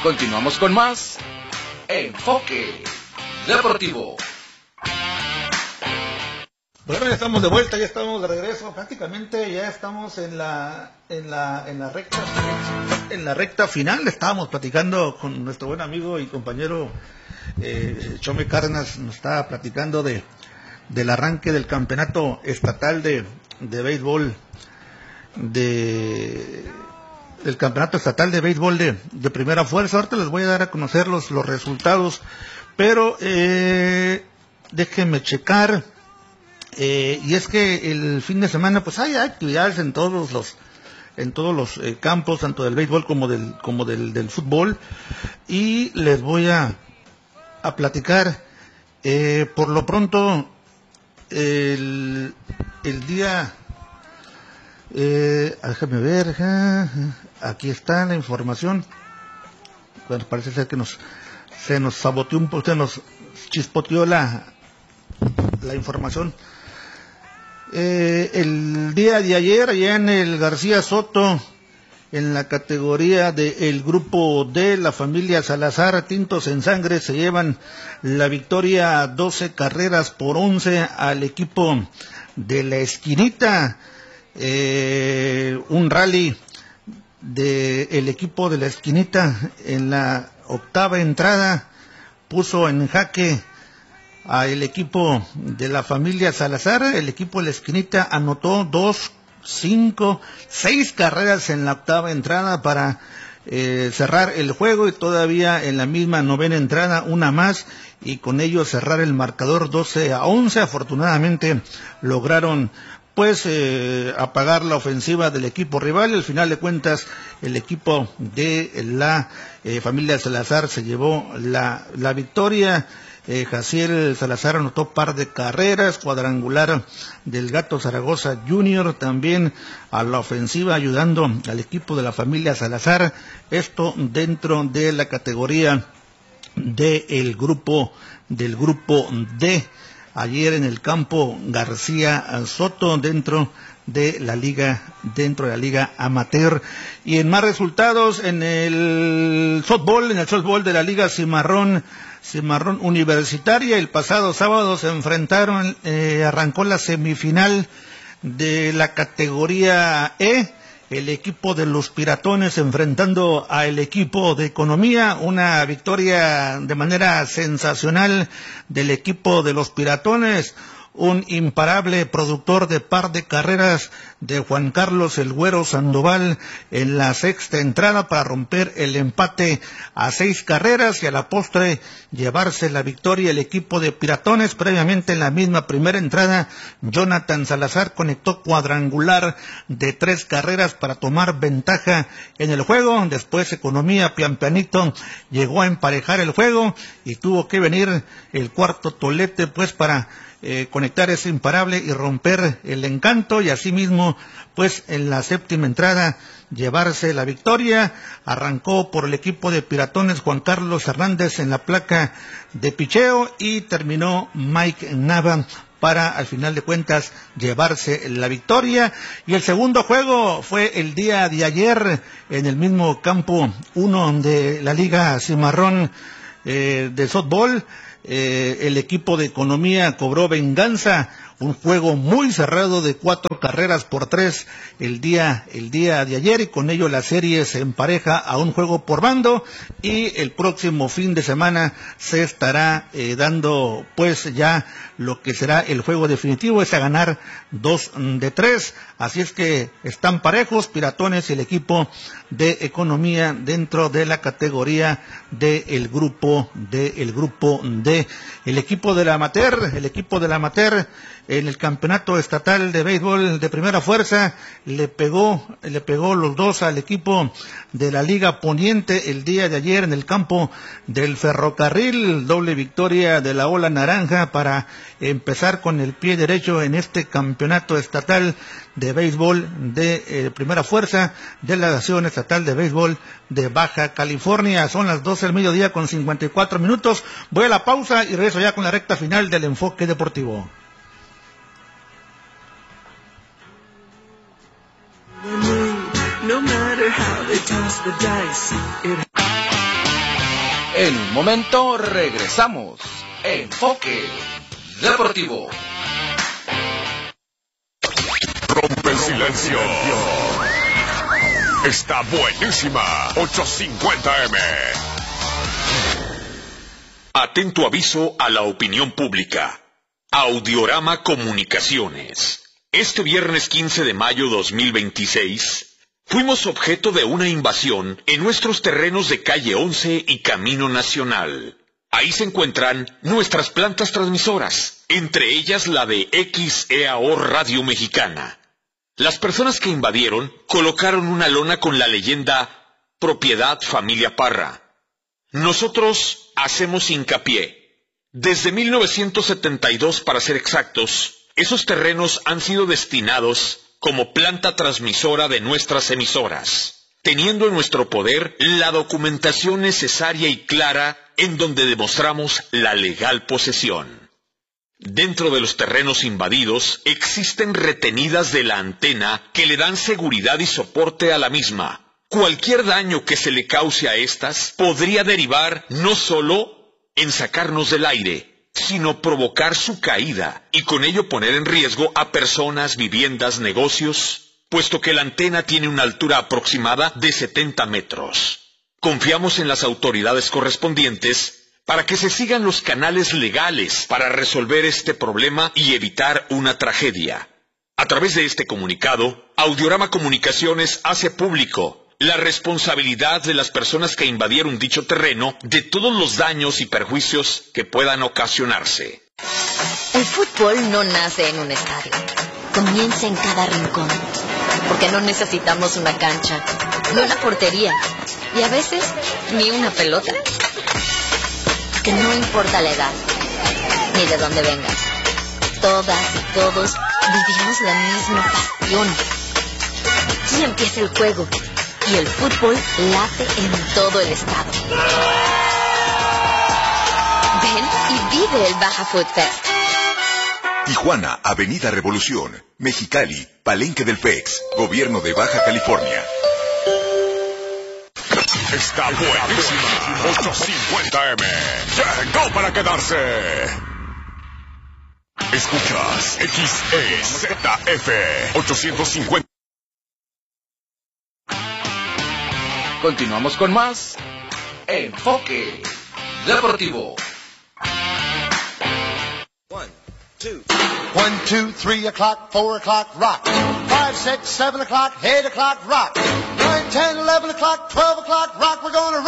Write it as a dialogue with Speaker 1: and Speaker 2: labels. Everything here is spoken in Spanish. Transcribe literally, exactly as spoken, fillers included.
Speaker 1: Continuamos con más Enfoque Deportivo.
Speaker 2: Bueno, ya estamos de vuelta, ya estamos de regreso, prácticamente ya estamos en la en la en la recta en la recta final. Estábamos platicando con nuestro buen amigo y compañero eh, Chome Cárdenas, nos estaba platicando de del arranque del campeonato estatal de de béisbol de del campeonato estatal de béisbol de, de primera fuerza. Ahorita les voy a dar a conocer los, los resultados, pero eh, déjenme checar. Eh, y es que el fin de semana pues hay actividades en todos los en todos los eh, campos, tanto del béisbol como del como del, del fútbol, y les voy a a platicar eh, por lo pronto el, el día eh, déjame ver, aquí está la información. Bueno, parece ser que nos se nos saboteó un poco, se nos chispoteó la la información. Eh, el día de ayer, allá en el García Soto, en la categoría del grupo D, la familia Salazar, Tintos en Sangre, se llevan la victoria doce carreras por once al equipo de La Esquinita. Eh, un rally del equipo de La Esquinita en la octava entrada puso en jaque al equipo de la familia Salazar. El equipo de La Esquinita anotó dos, cinco, seis carreras en la octava entrada para eh, cerrar el juego, y todavía en la misma novena entrada una más, y con ello cerrar el marcador doce a once. Afortunadamente lograron pues eh, apagar la ofensiva del equipo rival. Al final de cuentas el equipo de la eh, familia Salazar se llevó la, la victoria. Eh, Jaciel Salazar anotó par de carreras, cuadrangular del Gato Zaragoza junior también a la ofensiva, ayudando al equipo de la familia Salazar, esto dentro de la categoría del grupo del grupo D. Ayer en el campo García Soto, dentro de la liga, dentro de la liga amateur. Y en más resultados, en el softball, en el softball de la liga Cimarrón, Cimarrón Universitaria, el pasado sábado se enfrentaron, eh, arrancó la semifinal de la categoría E, el equipo de los Piratones enfrentando al equipo de Economía, una victoria de manera sensacional del equipo de los Piratones. Un imparable productor de par de carreras de Juan Carlos El Güero Sandoval en la sexta entrada para romper el empate a seis carreras y a la postre llevarse la victoria el equipo de Piratones. Previamente en la misma primera entrada, Jonathan Salazar conectó cuadrangular de tres carreras para tomar ventaja en el juego. Después Economía pian pianito llegó a emparejar el juego y tuvo que venir el cuarto tolete pues para Eh, conectar ese imparable y romper el encanto, y asimismo pues en la séptima entrada llevarse la victoria. Arrancó por el equipo de Piratones Juan Carlos Hernández en la placa de picheo y terminó Mike Nava para al final de cuentas llevarse la victoria. Y el segundo juego fue el día de ayer en el mismo campo uno de la liga Cimarrón eh, de softball. Eh, el equipo de Economía cobró venganza, un juego muy cerrado de cuatro carreras por tres el día el día de ayer, y con ello la serie se empareja a un juego por bando, y el próximo fin de semana se estará eh, dando pues ya lo que será el juego definitivo, es a ganar dos de tres. Así es que están parejos Piratones y el equipo de Economía dentro de la categoría del grupo de el grupo D. El equipo de la amateur, el equipo de la amateur en el campeonato estatal de béisbol de primera fuerza le pegó, le pegó los dos al equipo de la Liga Poniente el día de ayer en el campo del Ferrocarril. Doble victoria de la Ola Naranja para empezar con el pie derecho en este campeonato estatal de béisbol de eh, primera fuerza de la Nación Estatal de Béisbol de Baja California. Son las doce del mediodía con cincuenta y cuatro minutos. Voy a la pausa y regreso ya con la recta final del Enfoque Deportivo.
Speaker 3: No matter how they toss the dice, it...
Speaker 1: En un momento regresamos. Enfoque Deportivo.
Speaker 3: Rompe el silencio. Está buenísima. ochocientos cincuenta eme. Atento aviso a la opinión pública. Audiorama Comunicaciones. Este viernes quince de mayo dos mil veintiséis, fuimos objeto de una invasión en nuestros terrenos de calle once y Camino Nacional. Ahí se encuentran nuestras plantas transmisoras, entre ellas la de X E A O Radio Mexicana. Las personas que invadieron colocaron una lona con la leyenda Propiedad Familia Parra. Nosotros hacemos hincapié. Desde mil novecientos setenta y dos, para ser exactos, esos terrenos han sido destinados como planta transmisora de nuestras emisoras, teniendo en nuestro poder la documentación necesaria y clara en donde demostramos la legal posesión. Dentro de los terrenos invadidos existen retenidas de la antena que le dan seguridad y soporte a la misma. Cualquier daño que se le cause a estas podría derivar no solo en sacarnos del aire, sino provocar su caída y con ello poner en riesgo a personas, viviendas, negocios, puesto que la antena tiene una altura aproximada de setenta metros. Confiamos en las autoridades correspondientes para que se sigan los canales legales para resolver este problema y evitar una tragedia. A través de este comunicado, Audiorama Comunicaciones hace público la responsabilidad de las personas que invadieron dicho terreno de todos los daños y perjuicios que puedan ocasionarse.
Speaker 4: El fútbol no nace en un estadio, comienza en cada rincón, porque no necesitamos una cancha, ni una portería, y a veces ni una pelota. Que no importa la edad, ni de dónde vengas, todas y todos vivimos la misma pasión. Y empieza el juego. Y el fútbol late en todo el estado. Ven y vive el Baja Food Fest.
Speaker 5: Tijuana, Avenida Revolución. Mexicali, Palenque del P E X, Gobierno de Baja California.
Speaker 3: Está buenísima. ochocientos cincuenta eme. Llegó para quedarse. Escuchas X E Z F ochocientos cincuenta.
Speaker 1: Continuamos con más Enfoque Deportivo.
Speaker 6: One, two. One, two, three o'clock, four o'clock, rock. Five, six, seven o'clock, eight o'clock, rock. Nine, ten, eleven o'clock, twelve o'clock, rock. We're gonna